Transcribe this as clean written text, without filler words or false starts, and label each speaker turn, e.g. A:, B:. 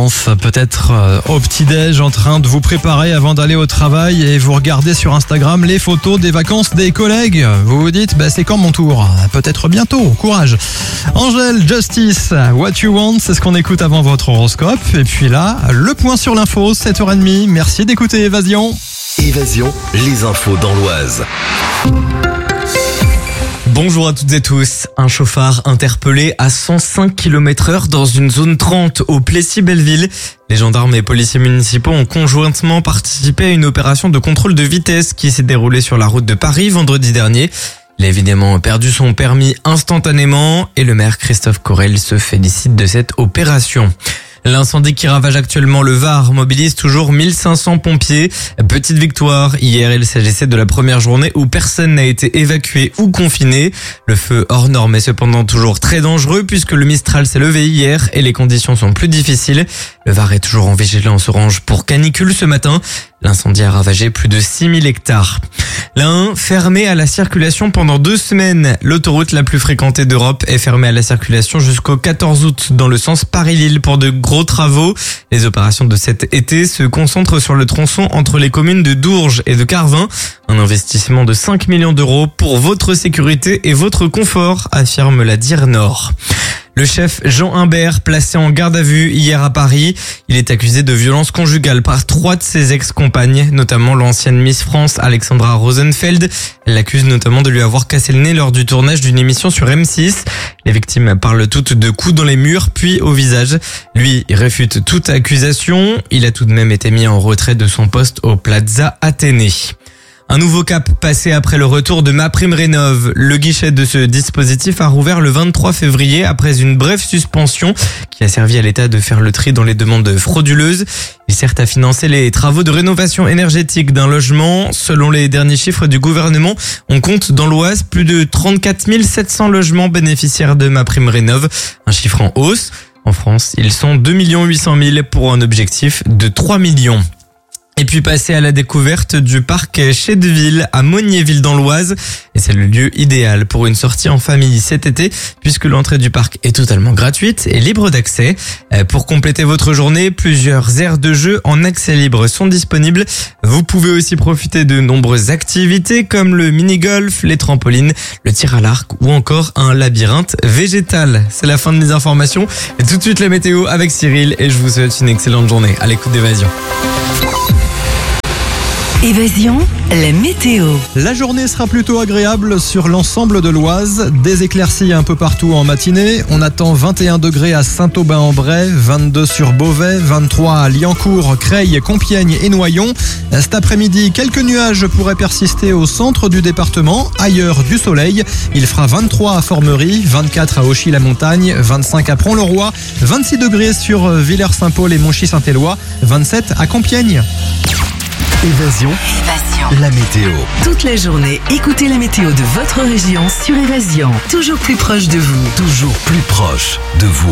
A: vacances, peut-être au petit-déj en train de vous préparer avant d'aller au travail et vous regardez sur Instagram les photos des vacances des collègues. Vous vous dites, c'est quand mon tour? Peut-être bientôt, courage. Angèle, Justice, What You Want, c'est ce qu'on écoute avant votre horoscope. Et puis là, le point sur l'info, 7h30. Merci d'écouter Évasion.
B: Évasion, les infos dans l'Oise.
C: Bonjour à toutes et tous. Un chauffard interpellé à 105 km/h dans une zone 30 au Plessis-Belleville. Les gendarmes et policiers municipaux ont conjointement participé à une opération de contrôle de vitesse qui s'est déroulée sur la route de Paris vendredi dernier. Il a évidemment perdu son permis instantanément et le maire Christophe Corel se félicite de cette opération. L'incendie qui ravage actuellement le Var mobilise toujours 1500 pompiers. Petite victoire, hier il s'agissait de la première journée où personne n'a été évacué ou confiné. Le feu hors norme est cependant toujours très dangereux puisque le Mistral s'est levé hier et les conditions sont plus difficiles. Le Var est toujours en vigilance orange pour canicule ce matin. L'incendie a ravagé plus de 6000 hectares. L'Ain, fermé à la circulation pendant 2 semaines. L'autoroute la plus fréquentée d'Europe est fermée à la circulation jusqu'au 14 août dans le sens Paris-Lille pour de gros travaux. Les opérations de cet été se concentrent sur le tronçon entre les communes de Dourges et de Carvin. Un investissement de 5 millions d'euros pour votre sécurité et votre confort, affirme la DIR Nord. Le chef Jean Humbert, placé en garde à vue hier à Paris, il est accusé de violence conjugale par 3 de ses ex-compagnes, notamment l'ancienne Miss France Alexandra Rosenfeld. Elle l'accuse notamment de lui avoir cassé le nez lors du tournage d'une émission sur M6. Les victimes parlent toutes de coups dans les murs puis au visage. Lui, il réfute toute accusation. Il a tout de même été mis en retrait de son poste au Plaza Athénée. Un nouveau cap passé après le retour de MaPrimeRénov'. Le guichet de ce dispositif a rouvert le 23 février après une brève suspension qui a servi à l'État de faire le tri dans les demandes frauduleuses. Il sert à financer les travaux de rénovation énergétique d'un logement. Selon les derniers chiffres du gouvernement, on compte dans l'Oise plus de 34 700 logements bénéficiaires de MaPrimeRénov', un chiffre en hausse. En France, ils sont 2 800 000 pour un objectif de 3 millions. Et puis passer à la découverte du parc Chédeville à Monniéville dans l'Oise. Et c'est le lieu idéal pour une sortie en famille cet été puisque l'entrée du parc est totalement gratuite et libre d'accès. Pour compléter votre journée, plusieurs aires de jeu en accès libre sont disponibles. Vous pouvez aussi profiter de nombreuses activités comme le mini-golf, les trampolines, le tir à l'arc ou encore un labyrinthe végétal. C'est la fin de mes informations. Et tout de suite la météo avec Cyril et je vous souhaite une excellente journée à l'écoute d'Évasion.
D: Évasion, la météo.
A: La journée sera plutôt agréable sur l'ensemble de l'Oise. Des éclaircies un peu partout en matinée. On attend 21 degrés à Saint-Aubin-en-Bray, 22 sur Beauvais, 23 à Liancourt, Creil, Compiègne et Noyon. Cet après-midi, quelques nuages pourraient persister au centre du département. Ailleurs, du soleil. Il fera 23 à Formerie, 24 à Auchy-la-Montagne, 25 à Pront-le-Roi, 26 degrés sur Villers-Saint-Paul et Monchy-Saint-Éloi, 27 à Compiègne.
B: Évasion, la météo.
D: Toute la journée, écoutez la météo de votre région sur Évasion. Toujours plus proche de vous.
B: Toujours plus proche de vous.